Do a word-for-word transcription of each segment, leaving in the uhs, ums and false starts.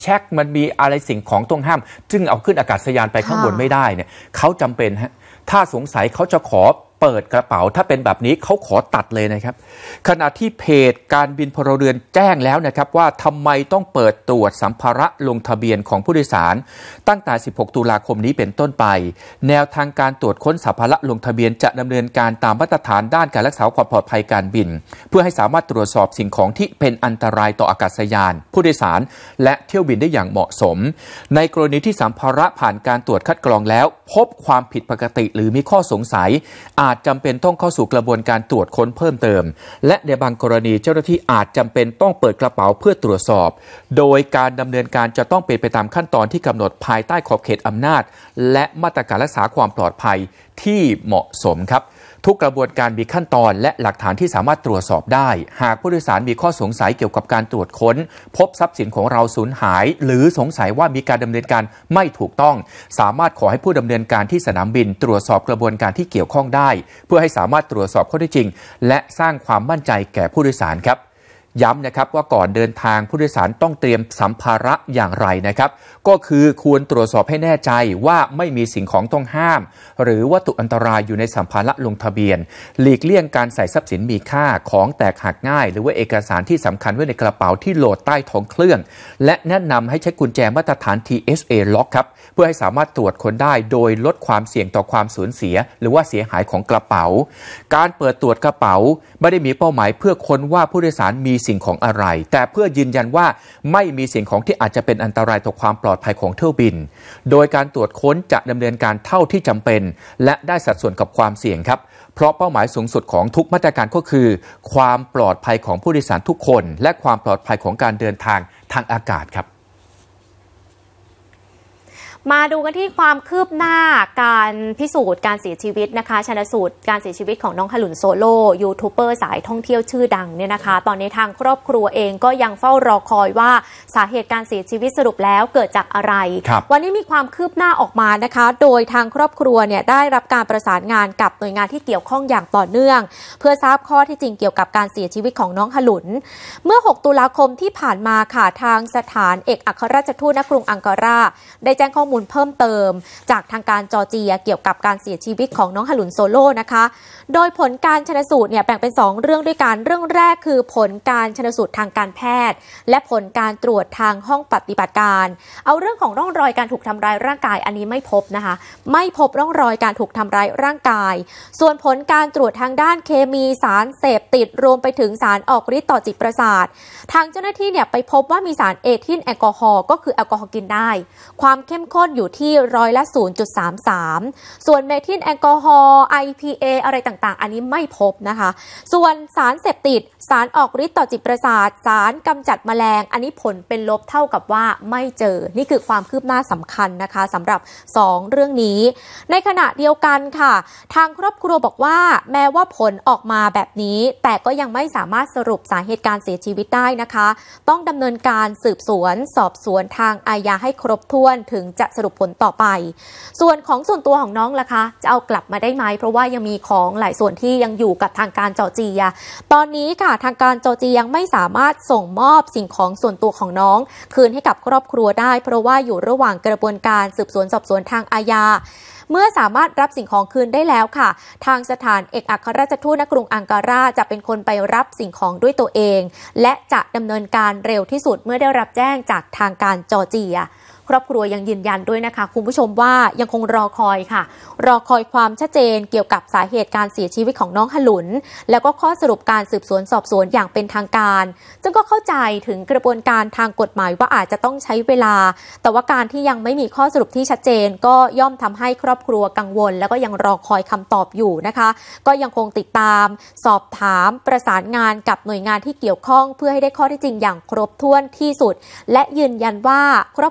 เช็คมันมีอะไรสิ่งของต้องห้ามจึงเอาขึ้นอากาศยานไปข้างบนไม่ได้เนี่ยเขาจำเป็นฮะถ้าสงสัยเขาจะขอเปิดกระเป๋าถ้าเป็นแบบนี้เขาขอตัดเลยนะครับขณะที่เพจการบินพลเรือนแจ้งแล้วนะครับว่าทำไมต้องเปิดตรวจสัมภาระลงทะเบียนของผู้โดยสารตั้งแต่สิบหกตุลาคมนี้เป็นต้นไปแนวทางการตรวจค้นสัมภาระลงทะเบียนจะดำเนินการตามมาตรฐานด้านการรักษาความปลอดภัยการบินเพื่อให้สามารถตรวจสอบสิ่งของที่เป็นอันตรายต่ออากาศยานผู้โดยสารและเที่ยวบินได้อย่างเหมาะสมในกรณีที่สัมภาระผ่านการตรวจคัดกรองแล้วพบความผิดปกติหรือมีข้อสงสัยอาจจำเป็นต้องเข้าสู่กระบวนการตรวจค้นเพิ่มเติมและในบางกรณีเจ้าหน้าที่อาจจำเป็นต้องเปิดกระเป๋าเพื่อตรวจสอบโดยการดำเนินการจะต้องเป็นไปตามขั้นตอนที่กำหนดภายใต้ขอบเขตอำนาจและมาตรการรักษาความปลอดภัยที่เหมาะสมครับทุกกระบวนการมีขั้นตอนและหลักฐานที่สามารถตรวจสอบได้หากผู้โดยสารมีข้อสงสัยเกี่ยวกับการตรวจค้นพบทรัพย์สินของเราสูญหายหรือสงสัยว่ามีการดำเนินการไม่ถูกต้องสามารถขอให้ผู้ดำเนินการที่สนามบินตรวจสอบกระบวนการที่เกี่ยวข้องได้เพื่อให้สามารถตรวจสอบข้อเท็จจริงและสร้างความมั่นใจแก่ผู้โดยสารครับย้ำนะครับว่าก่อนเดินทางผู้โดยสารต้องเตรียมสัมภาระอย่างไรนะครับก็คือควรตรวจสอบให้แน่ใจว่าไม่มีสิ่งของต้องห้ามหรือวัตถุอันตรายอยู่ในสัมภาระลงทะเบียนหลีกเลี่ยงการใส่ทรัพย์สินมีค่าของแตกหักง่ายหรือว่าเอกสารที่สำคัญไว้ในกระเป๋าที่โหลดใต้ท้องเครื่องและแนะนำให้ใช้กุญแจมาตรฐาน ที เอส เอ Lock ครับเพื่อให้สามารถตรวจค้นได้โดยลดความเสี่ยงต่อความสูญเสียหรือว่าเสียหายของกระเป๋าการเปิดตรวจกระเป๋าไม่ได้มีเป้าหมายเพื่อค้นว่าผู้โดยสารมีสิ่งของอะไรแต่เพื่อยืนยันว่าไม่มีสิ่งของที่อาจจะเป็นอันตรายต่อความปลอดภัยของเที่ยวบินโดยการตรวจค้นจะดำเนินการเท่าที่จำเป็นและได้สัดส่วนกับความเสี่ยงครับเพราะเป้าหมายสูงสุดของทุกมาตรการก็คือความปลอดภัยของผู้โดยสารทุกคนและความปลอดภัยของการเดินทางทางอากาศครับมาดูกันที่ความคืบหน้าการพิสูจน์การเสียชีวิตนะคะชันสูตรการเสียชีวิตของน้องขลุนโซโล่ยูทูบเบอร์สายท่องเที่ยวชื่อดังเนี่ยนะคะตอนนี้ทางครอบครัวเองก็ยังเฝ้ารอคอยว่าสาเหตุการเสียชีวิตสรุปแล้วเกิดจากอะไรวันนี้มีความคืบหน้าออกมานะคะโดยทางครอบครัวเนี่ยได้รับการประสานงานกับหน่วยงานที่เกี่ยวข้องอย่างต่อเนื่องเพื่อทราบข้อที่จริงเกี่ยวกับการเสียชีวิตของน้องขลุนเมื่อหกตุลาคมที่ผ่านมาค่ะทางสถานเอกอัครราชทูตณกรุงอังการาได้แจ้งข้อมูลเพิ่มเติมจากทางการจอร์เจียเกี่ยวกับการเสียชีวิตของน้องขลุนโซโล่นะคะโดยผลการชันสูตรเนี่ยแบ่งเป็นสองเรื่องด้วยกันเรื่องแรกคือผลการชันสูตรทางการแพทย์และผลการตรวจทางห้องปฏิบัติการเอาเรื่องของร่องรอยการถูกทำร้ายร่างกายอันนี้ไม่พบนะคะไม่พบร่องรอยการถูกทำร้ายร่างกายส่วนผลการตรวจทางด้านเคมีสารเสพติดรวมไปถึงสารออกฤทธิ์ต่อจิตประสาททางเจ้าหน้าที่เนี่ยไปพบว่ามีสารเอทิลแอลกอฮอล์ก็คือแอลกอฮอล์กินได้ความเข้มข้นอยู่ที่ร้อยละ ศูนย์จุดสามสาม ส่วนเมทิลแอลกอฮอล์ ไอ พี เอ อะไรต่างๆอันนี้ไม่พบนะคะส่วนสารเสพติดสารออกฤทธิ์ต่อจิตประสาทสารกำจัดแมลงอันนี้ผลเป็นลบเท่ากับว่าไม่เจอนี่คือความคืบหน้าสำคัญนะคะสำหรับสองเรื่องนี้ในขณะเดียวกันค่ะทางครอบครัวบอกว่าแม้ว่าผลออกมาแบบนี้แต่ก็ยังไม่สามารถสรุปสาเหตุการเสียชีวิตได้นะคะต้องดำเนินการสืบสวนสอบสวนทางอาญาให้ครบถ้วนถึงจะสรุปผลต่อไปส่วนของส่วนตัวของน้องล่ะคะจะเอากลับมาได้ไหมเพราะว่ายังมีของหลายส่วนที่ยังอยู่กับทางการจอร์เจียตอนนี้ค่ะทางการจอร์เจียยังไม่สามารถส่งมอบสิ่งของส่วนตัวของน้องคืนให้กับครอบครัวได้เพราะว่าอยู่ระหว่างกระบวนการสืบสวนสอบสวนทางอาญาเมื่อสามารถรับสิ่งของคืนได้แล้วค่ะทางสถานเอกอัครราชทูตณกรุงอังการาจะเป็นคนไปรับสิ่งของด้วยตัวเองและจะดำเนินการเร็วที่สุดเมื่อได้รับแจ้งจากทางการจอร์เจียครอบครัวยังยืนยันด้วยนะคะคุณผู้ชมว่ายังคงรอคอยค่ะรอคอยความชัดเจนเกี่ยวกับสาเหตุการเสียชีวิตของน้องขลุนแล้วก็ข้อสรุปการสืบสวนสอบสวนอย่างเป็นทางการซึ่งก็เข้าใจถึงกระบวนการทางกฎหมายว่าอาจจะต้องใช้เวลาแต่ว่าการที่ยังไม่มีข้อสรุปที่ชัดเจนก็ย่อมทำให้ครอบครัวกังวลแล้วก็ยังรอคอยคำตอบอยู่นะคะก็ยังคงติดตามสอบถามประสานงานกับหน่วยงานที่เกี่ยวข้องเพื่อให้ได้ข้อเท็จจริงอย่างครบถ้วนที่สุดและยืนยันว่าครอบครัวไม่ได้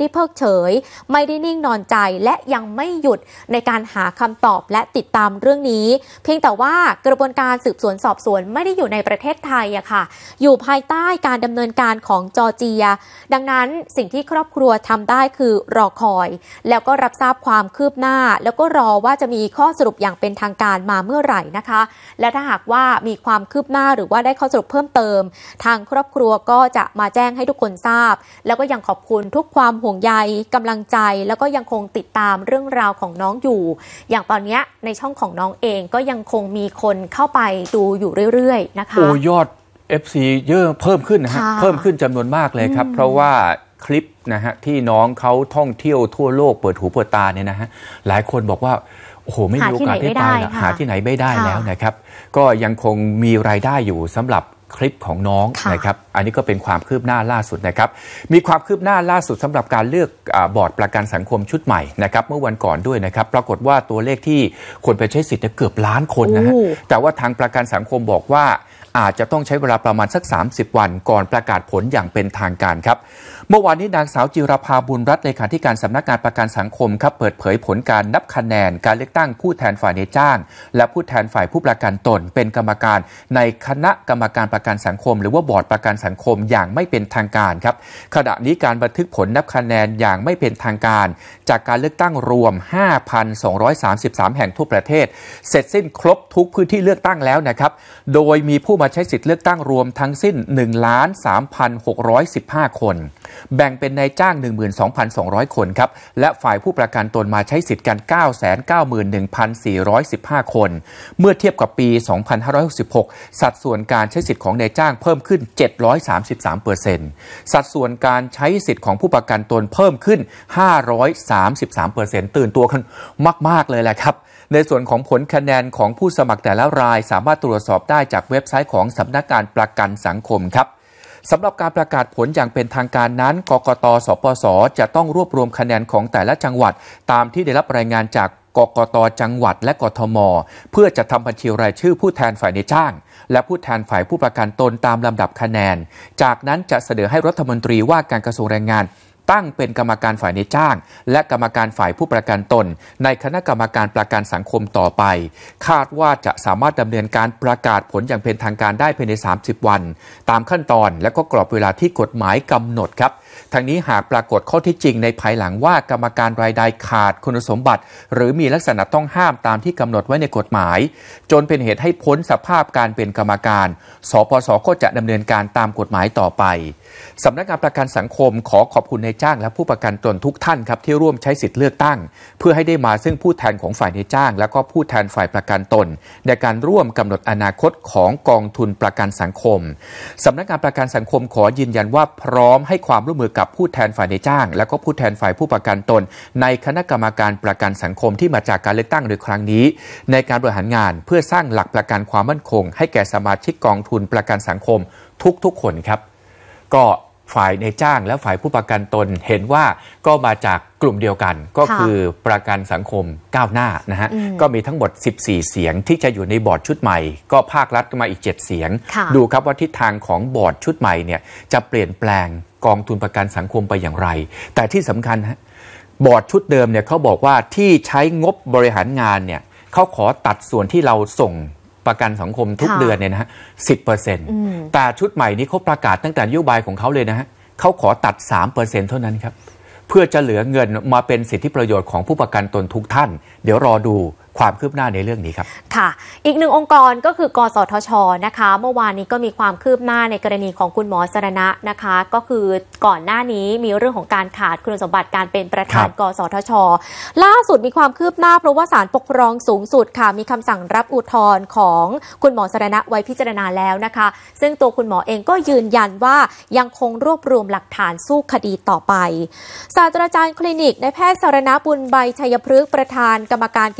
ได้เพิกเฉยไม่ได้นิ่งนอนใจและยังไม่หยุดในการหาคำตอบและติดตามเรื่องนี้เพียงแต่ว่ากระบวนการสืบสวนสอบสวนไม่ได้อยู่ในประเทศไทยอะค่ะอยู่ภายใต้การดำเนินการของจอร์เจียดังนั้นสิ่งที่ครอบครัวทำได้คือรอคอยแล้วก็รับทราบความคืบหน้าแล้วก็รอว่าจะมีข้อสรุปอย่างเป็นทางการมาเมื่อไหร่นะคะและถ้าหากว่ามีความคืบหน้าหรือว่าได้ข้อสรุปเพิ่มเติมทางครอบครัวก็จะมาแจ้งให้ทุกคนทราบแล้วก็ยังขอบคุณทุกความห่วงใยกำลังใจแล้วก็ยังคงติดตามเรื่องราวของน้องอยู่อย่างตอนนี้ในช่องของน้องเองก็ยังคงมีคนเข้าไปดูอยู่เรื่อยๆนะคะโอ้ยอด เอฟ ซี เยอะเพิ่มขึ้นนะฮะเพิ่มขึ้นจำนวนมากเลยครับเพราะว่าคลิปนะฮะที่น้องเขาท่องเที่ยวทั่วโลกเปิดหูเปิดตาเนี่ยนะฮะหลายคนบอกว่าโอ้โหไม่มีโอกาสได้ไปหาที่ไหนไม่ได้แล้วนะครับก็ยังคงมีรายได้อยู่สำหรับคลิปของน้องนะครับอันนี้ก็เป็นความคืบหน้าล่าสุดนะครับมีความคืบหน้าล่าสุดสำหรับการเลือกบอร์ดประกันสังคมชุดใหม่นะครับเมื่อวันก่อนด้วยนะครับปรากฏว่าตัวเลขที่คนไปใช้สิทธิ์เกือบล้านคนนะฮะแต่ว่าทางประกันสังคมบอกว่าอาจจะต้องใช้เวลาประมาณสักสามสิบวันก่อนประกาศผลอย่างเป็นทางการครับเมื่อวานนี้นางสาวจิรภาบุญรัตน์เลขาธิการสำนักงานประกันสังคมครับเปิดเผยผลการนับคะแนนการเลือกตั้งผู้แทนฝ่ายในจ้างและผู้แทนฝ่ายผู้ประกันตนเป็นกรรมการในคณะกรรมการประกันสังคมหรือว่าบอร์ดประกันสังคมอย่างไม่เป็นทางการครับขณะนี้การบันทึกผลนับคะแนนอย่างไม่เป็นทางการจากการเลือกตั้งรวม ห้าพันสองร้อยสามสิบสาม แห่งทั่วประเทศเสร็จสิ้นครบทุกพื้นที่เลือกตั้งแล้วนะครับโดยมีผู้มาใช้สิทธิ์เลือกตั้งรวมทั้งสิ้น หนึ่งล้าน สามพันหกร้อยสิบห้า คนแบ่งเป็นนายจ้าง หนึ่งหมื่นสองพันสองร้อย คนครับและฝ่ายผู้ประกันตนมาใช้สิทธิ์กัน เก้าแสนเก้าหมื่นหนึ่งพันสี่ร้อยสิบห้า คนเมื่อเทียบกับปี สองพันห้าร้อยหกสิบหก สัดส่วนการใช้สิทธิ์ของนายจ้างเพิ่มขึ้น เจ็ดร้อยสามสิบสามเปอร์เซ็นต์ สัดส่วนการใช้สิทธิ์ของผู้ประกันตนเพิ่มขึ้น ห้าร้อยสามสิบสามเปอร์เซ็นต์ ตื่นตัวกันมากๆเลยแหละครับในส่วนของผลคะแนนของผู้สมัครแต่ละรายสามารถตรวจสอบได้จากเว็บไซต์ของสำนักงานประกันสังคมครับสำหรับการประกาศผลอย่างเป็นทางการนั้นกกต.สปส.จะต้องรวบรวมคะแนนของแต่ละจังหวัดตามที่ได้รับรายงานจากกกต.จังหวัดและกทม.เพื่อจะทำบัญชีรายชื่อผู้แทนฝ่ายในจ้างและผู้แทนฝ่ายผู้ประกันตนตามลำดับคะแนนจากนั้นจะเสนอให้รัฐมนตรีว่าการกระทรวงแรงงานตั้งเป็นกรรมการฝ่ายในจ้างและกรรมการฝ่ายผู้ประกันตนในคณะกรรมการประกันสังคมต่อไปคาดว่าจะสามารถดำเนินการประกาศผลอย่างเป็นทางการได้ภายในสามสิบวันตามขั้นตอนและก็กรอบเวลาที่กฎหมายกำหนดครับทั้งนี้หากปรากฏข้อเท็จจริงในภายหลังว่ากรรมการรายใดขาดคุณสมบัติหรือมีลักษณะต้องห้ามตามที่กำหนดไว้ในกฎหมายจนเป็นเหตุให้พ้นสภาพการเป็นกรรมการสปส.ก็จะดำเนินการตามกฎหมายต่อไปสำนักงานประกันสังคมขอขอบคุณนายจ้างและผู้ประกันตนทุกท่านครับที่ร่วมใช้สิทธิ์เลือกตั้งเพื่อให้ได้มาซึ่งผู้แทนของฝ่ายนายจ้างและก็ผู้แทนฝ่ายประกันตนในการร่วมกำหนดอนาคตของกองทุนประกันสังคมสำนักงานประกันสังคมขอยืนยันว่าพร้อมให้ความร่วมมือกับผู้แทนฝ่ายนายจ้างและก็ผู้แทนฝ่ายผู้ประกันตนในคณะกรรมการประกันสังคมที่มาจากการเลือกตั้งในครั้งนี้ในการบริหารงานเพื่อสร้างหลักประกันความมั่นคงให้แก่สมาชิกกองทุนประกันสังคมทุกๆคนครับก็ฝ่ายในจ้างและฝ่ายผู้ประกันตนเห็นว่าก็มาจากกลุ่มเดียวกันก็คือประกันสังคมก้าวหน้านะฮะก็มีทั้งหมดสิบสี่เสียงที่จะอยู่ในบอร์ดชุดใหม่ก็ภาครัฐมาอีกเจ็ดเสียงดูครับว่าทิศทางของบอร์ดชุดใหม่เนี่ยจะเปลี่ยนแปลงกองทุนประกันสังคมไปอย่างไรแต่ที่สำคัญฮะบอร์ดชุดเดิมเนี่ยเขาบอกว่าที่ใช้งบบริหารงานเนี่ยเขาขอตัดส่วนที่เราส่งประกันสังคมทุกเดือนเนี่ยนะฮะ สิบเปอร์เซ็นต์ แต่ชุดใหม่นี้เขาประกาศตั้งแต่นโยบายของเขาเลยนะฮะเขาขอตัด สามเปอร์เซ็นต์ เท่านั้นครับเพื่อจะเหลือเงินมาเป็นสิทธิประโยชน์ของผู้ประกันตนทุกท่านเดี๋ยวรอดูความคืบหน้าในเรื่องนี้ครับค่ะอีกหนึ่งองค์กรก็คือกสทช.นะคะเมื่อวานนี้ก็มีความคืบหน้าในกรณีของคุณหมอสรณะนะคะก็คือก่อนหน้านี้มีเรื่องของการขาดคุณสมบัติการเป็นประธานกสทช.ล่าสุดมีความคืบหน้าเพราะว่าศาลปกครองสูงสุดค่ะมีคำสั่งรับอุทธรณ์ของคุณหมอสรณะไว้พิจารณาแล้วนะคะซึ่งตัวคุณหมอเองก็ยืนยันว่ายังคงรวบรวมหลักฐานสู้คดีต่อไปศาสตราจารย์คลินิกนายแพทย์สรณะบุญใบชัยพฤกษ์ประธานกรรมการกิจการ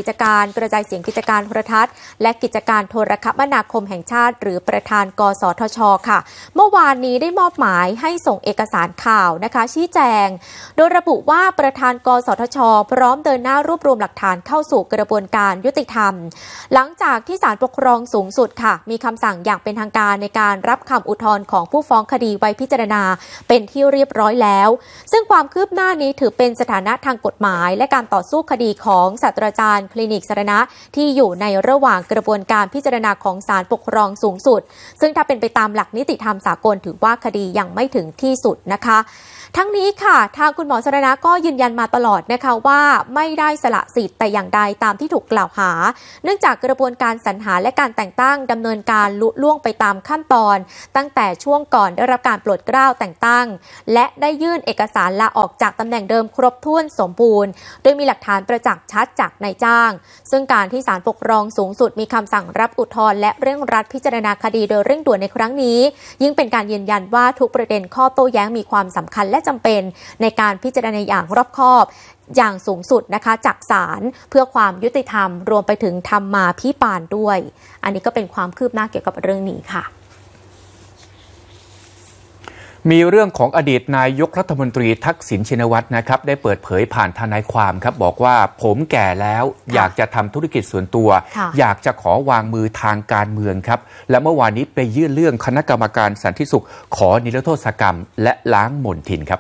การกระจายเสียงกิจการโทรทัศน์และกิจการโทรคมนาคมแห่งชาติหรือประธานกสทช.ค่ะเมื่อวานนี้ได้มอบหมายให้ส่งเอกสารข่าวนะคะชี้แจงโดยระบุว่าประธานกสทช.พร้อมเดินหน้ารวบรวมหลักฐานเข้าสู่กระบวนการยุติธรรมหลังจากที่ศาลปกครองสูงสุดค่ะมีคำสั่งอย่างเป็นทางการในการรับคำอุทธรณ์ของผู้ฟ้องคดีไว้พิจารณาเป็นที่เรียบร้อยแล้วซึ่งความคืบหน้านี้ถือเป็นสถานะทางกฎหมายและการต่อสู้คดีของศาสตราจารย์คลินิกสรณะที่อยู่ในระหว่างกระบวนการพิจารณาของศาลปกครองสูงสุดซึ่งถ้าเป็นไปตามหลักนิติธรรมสากลถือว่าคดียังไม่ถึงที่สุดนะคะทั้งนี้ค่ะทางคุณหมอสรณะก็ยืนยันมาตลอดนะคะว่าไม่ได้สละสิทธิ์แต่อย่างใดตามที่ถูกกล่าวหาเนื่องจากกระบวนการสรรหาและการแต่งตั้งดำเนินการลุล่วงไปตามขั้นตอนตั้งแต่ช่วงก่อนได้รับการโปรดเกล้าแต่งตั้งและได้ยื่นเอกสารลาออกจากตำแหน่งเดิมครบถ้วนสมบูรณ์โดยมีหลักฐานประจักษ์ชัดจากนายจ้างซึ่งการที่ศาลปกครองสูงสุดมีคำสั่งรับอุทธรณ์และเร่งรัดพิจารณาคดีโดยเร่งด่วนในครั้งนี้ยิ่งเป็นการยืนยันว่าทุกประเด็นข้อโต้แย้งมีความสำคัญและจำเป็นในการพิจารณาอย่างรอบคอบอย่างสูงสุดนะคะจากศาลเพื่อความยุติธรรมรวมไปถึงธรรมาภิบาลด้วยอันนี้ก็เป็นความคืบหน้าเกี่ยวกับเรื่องนี้ค่ะมีเรื่องของอดีตนายกรัฐมนตรีทักษิณชินวัตรนะครับได้เปิดเผยผ่านทนายความครับบอกว่าผมแก่แล้วอยากจะทำธุรกิจส่วนตัวอยากจะขอวางมือทางการเมืองครับและเมื่อวานนี้ไปยื่นเรื่องคณะกรรมการสันติสุขขอนิรโทษกรรมและล้างมลทินครับ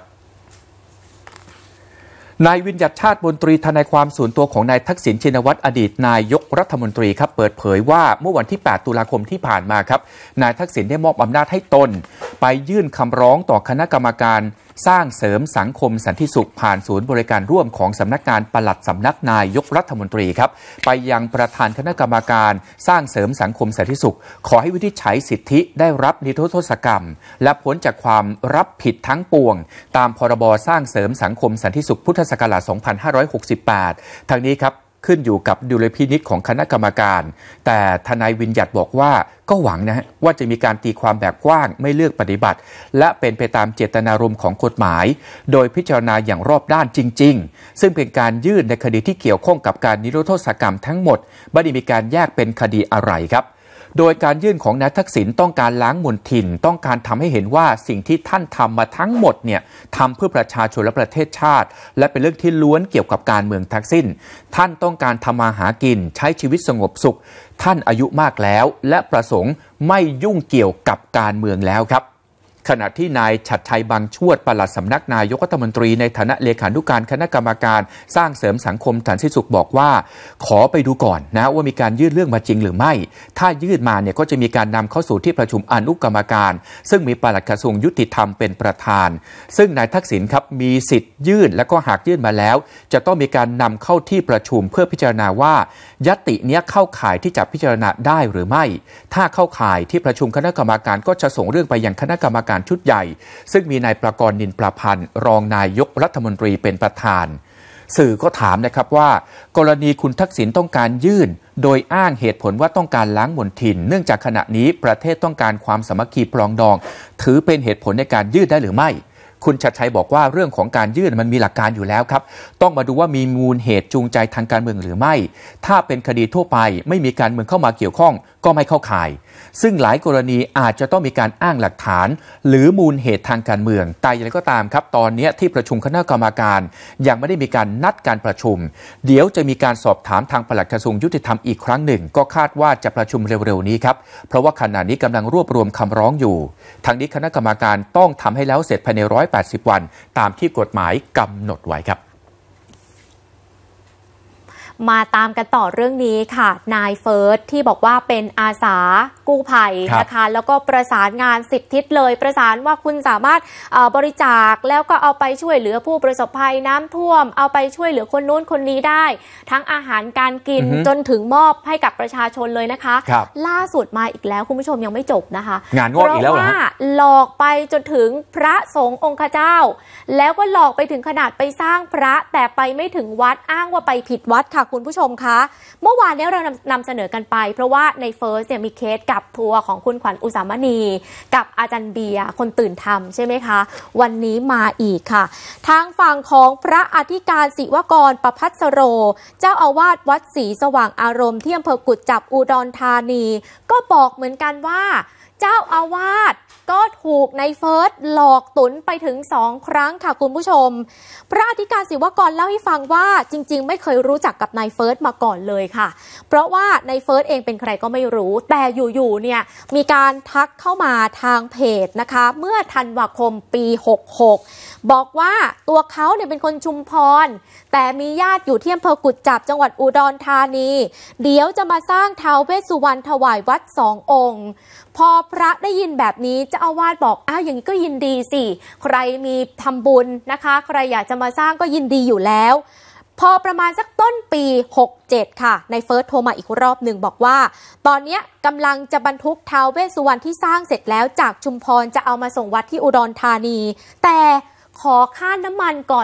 นายวิญญัติชาติมนตรีทนายความส่วนตัวของนายทักษิณชินวัตรอดีตนายกรัฐมนตรีครับเปิดเผยว่าเมื่อวันที่แปดตุลาคมที่ผ่านมาครับนายทักษิณได้มอบอำนาจให้ตนไปยื่นคำร้องต่อคณะกรรมการสร้างเสริมสังคมสันติสุขผ่านศูนย์บริการร่วมของสำนักงานปลัดสำนักนายกรัฐมนตรีครับไปยังประธานคณะกรรมการสร้างเสริมสังคมสันติสุขขอให้วินิจฉัยสิทธิได้รับนิรโทษกรรมและพ้นจากความรับผิดทั้งปวงตามพรบสร้างเสริมสังคมสันติสุขพุทธศักราชสองพันห้าร้อยหกสิบแปดทางนี้ครับขึ้นอยู่กับดุลยพินิจของคณะกรรมการแต่ทนายวิญญัติบอกว่าก็หวังนะฮะว่าจะมีการตีความแบบกว้างไม่เลือกปฏิบัติและเป็นไปตามเจตนารมณ์ของกฎหมายโดยพิจารณาอย่างรอบด้านจริงๆซึ่งเป็นการยื่นในคดีที่เกี่ยวข้องกับการนิรโทษกรรมทั้งหมดไม่ได้มีการแยกเป็นคดีอะไรครับโดยการยื่นของนายทักษิณต้องการล้างมลทินต้องการทำให้เห็นว่าสิ่งที่ท่านทำมาทั้งหมดเนี่ยทำเพื่อประชาชนและประเทศชาติและเป็นเรื่องที่ล้วนเกี่ยวกับการเมืองทั้งสิ้นท่านต้องการทำมาหากินใช้ชีวิตสงบสุขท่านอายุมากแล้วและประสงค์ไม่ยุ่งเกี่ยวกับการเมืองแล้วครับขณะที่นายฉัตรชัยบางชวดปลัดสำนักนายกรัฐมนตรีในฐานะเลขานุการคณะกรรมการสร้างเสริมสังคมสันติสุขบอกว่าขอไปดูก่อนนะว่ามีการยื่นเรื่องมาจริงหรือไม่ถ้ายื่นมาเนี่ยก็จะมีการนำเข้าสู่ที่ประชุมอนุกรรมการซึ่งมีปลัดกระทรวงยุติธรรมเป็นประธานซึ่งนายทักษิณครับมีสิทธิ์ยื่นและก็หากยื่นมาแล้วจะต้องมีการนำเข้าที่ประชุมเพื่อพิจารณาว่าญัตติเนี้ยเข้าข่ายที่จะพิจารณาได้หรือไม่ถ้าเข้าข่ายที่ประชุมคณะกรรมการก็จะส่งเรื่องไปยังคณะกรรมการชุดใหญ่ซึ่งมีนายประกรณ์นินประพันธ์รองนายกรัฐมนตรีเป็นประธานสื่อก็ถามนะครับว่ากรณีคุณทักษิณต้องการยื่นโดยอ้างเหตุผลว่าต้องการล้างมลทินเนื่องจากขณะนี้ประเทศต้องการความสามัคคีปรองดองถือเป็นเหตุผลในการยื่นได้หรือไม่คุณชัดชัยบอกว่าเรื่องของการยื่นมันมีหลักการอยู่แล้วครับต้องมาดูว่ามีมูลเหตุจูงใจทางการเมืองหรือไม่ถ้าเป็นคดีทั่วไปไม่มีการเมืองเข้ามาเกี่ยวข้องก็ไม่เข้าข่ายซึ่งหลายกรณีอาจจะต้องมีการอ้างหลักฐานหรือมูลเหตุทางการเมืองแต่อย่างไรก็ตามครับตอนนี้ที่ประชุมคณะกรรมการยังไม่ได้มีการนัดการประชุมเดี๋ยวจะมีการสอบถามทางปลัดกระทรวงยุติธรรมอีกครั้งหนึ่งก็คาดว่าจะประชุมเร็วๆนี้ครับเพราะว่าขณะนี้กำลังรวบรวมคำร้องอยู่ทางนี้คณะกรรมการต้องทำให้แล้วเสร็จภายในหนึ่งร้อยแปดสิบวันตามที่กฎหมายกำหนดไว้ครับมาตามกันต่อเรื่องนี้ค่ะนายเฟิร์สที่บอกว่าเป็นอาสากู้ภัยนะคะแล้วก็ประสานงานสิบทิศเลยประสานว่าคุณสามารถบริจาคแล้วก็เอาไปช่วยเหลือผู้ประสบภัยน้ำท่วมเอาไปช่วยเหลือคนนู้นคนนี้ได้ทั้งอาหารการกินจนถึงมอบให้กับประชาชนเลยนะคะล่าสุดมาอีกแล้วคุณผู้ชมยังไม่จบนะคะงานงอกอีกแล้วเหรอฮะหลอกไปจนถึงพระสงฆ์องค์เจ้าแล้วก็หลอกไปถึงขนาดไปสร้างพระแต่ไปไม่ถึงวัดอ้างว่าไปผิดวัดค่ะคุณผู้ชมคะเมื่อวานนี้เรานำเสนอกันไปเพราะว่าในเฟิร์สเนี่ยมีเคสกับทัวร์ของคุณขวัญอุสามณีกับอาจารย์เบียร์คนตื่นธรรมใช่ไหมคะวันนี้มาอีกค่ะทางฝั่งของพระอธิการศิวกรประภัสโรเจ้าอาวาสวัดศรีสว่างอารมณ์ที่อำเภอกุดจับอุดรธานีก็บอกเหมือนกันว่าเจ้าอาวาสก็ถูกในเฟิร์สหลอกตุนไปถึงสองครั้งค่ะคุณผู้ชมพระอธิการศิวกรเล่าให้ฟังว่าจริงๆไม่เคยรู้จักกับนายเฟิร์สมาก่อนเลยค่ะเพราะว่านายเฟิร์สเองเป็นใครก็ไม่รู้แต่อยู่ๆเนี่ยมีการทักเข้ามาทางเพจนะคะเมื่อธันวาคมปีหกหกบอกว่าตัวเขาเนี่ยเป็นคนชุมพรแต่มีญาติอยู่ที่อำเภอกุดจับจังหวัดอุดรธานีเดี๋ยวจะมาสร้างท้าวเวสสุวรรณถวายวัดสององค์พอพระได้ยินแบบนี้เจ้าอาวาสบอกอ้าวอย่างนี้ก็ยินดีสิใครมีทำบุญนะคะใครอยากจะมาสร้างก็ยินดีอยู่แล้วพอประมาณสักต้นปีหกเจ็ดค่ะในเฟิร์สโทรมาอีกรอบหนึ่งบอกว่าตอนนี้กำลังจะบรรทุกท้าวเวสสุวรรณที่สร้างเสร็จแล้วจากชุมพรจะเอามาส่งวัดที่อุดรธานีแต่ขอค่าน้ำมันก่อน